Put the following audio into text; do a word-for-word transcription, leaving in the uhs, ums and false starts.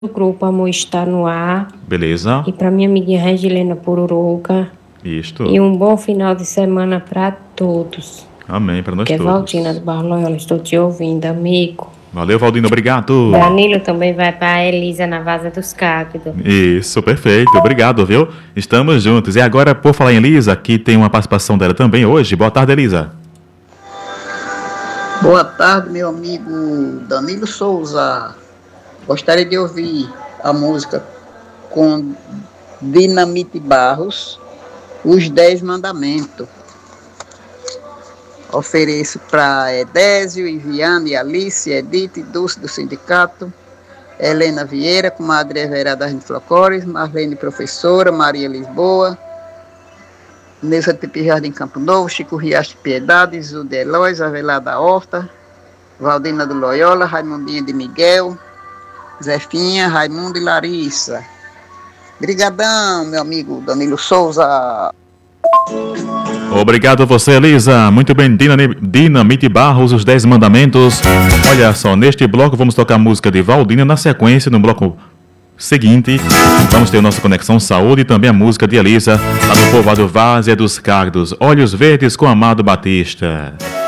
O grupo Amor está no ar. Beleza. E para minha amiguinha Regilena Pururuca. Isto. E um bom final de semana para todos. Amém, para nós que todos. é Valdina do Barro Loyola, estou te ouvindo, amigo. Valeu, Valdina, obrigado. Danilo também vai para Elisa na Vaza dos Cápidos. Isso, perfeito, obrigado, viu? Estamos juntos. E agora, por falar em Elisa, aqui tem uma participação dela também hoje. Boa tarde, Elisa. Boa tarde, meu amigo Danilo Souza. Gostaria de ouvir a música com Dinamite Barros, Os Dez Mandamentos. Ofereço para Edésio, Iviane, Alice, Edith, Dulce do Sindicato, Helena Vieira, comadre Everada Flocores, Marlene Professora, Maria Lisboa, Neuza Pipi Jardim Campo Novo, Chico Riacho de Piedade, Zilde Elois, Avelar da Horta, Valdina do Loyola, Raimundinha de Miguel, Zefinha, Raimundo e Larissa. Brigadão, meu amigo Danilo Souza. Obrigado a você, Elisa. Muito bem, Dinamite Barros, Os Dez Mandamentos. Olha só, neste bloco vamos tocar a música de Valdina. Na sequência, no bloco seguinte, vamos ter a nossa Conexão Saúde e também a música de Elisa, lá do povoado Várzea dos Cardos. Olhos Verdes com Amado Batista.